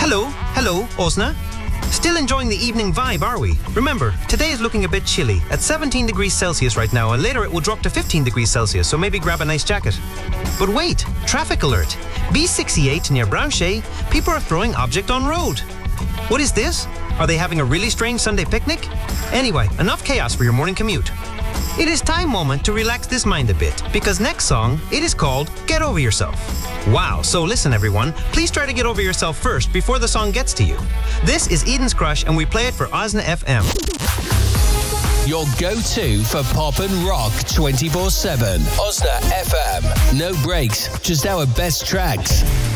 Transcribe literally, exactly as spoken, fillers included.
Hello, hello, Osna. Still enjoying the evening vibe, are we? Remember, today is looking a bit chilly, at seventeen degrees Celsius right now, and later it will drop to fifteen degrees Celsius, so maybe grab a nice jacket. But wait, traffic alert. B sixty-eight near Brownshea, people are throwing object on road. What is this? Are they having a really strange Sunday picnic? Anyway, enough chaos for your morning commute. It is time moment to relax this mind a bit, because next song, it is called Get Over Yourself. Wow, so listen everyone, please try to get over yourself first before the song gets to you. This is Eden's Crush and we play it for Osna F M. Your go-to for pop and rock twenty-four seven. Osna F M. No breaks, just our best tracks.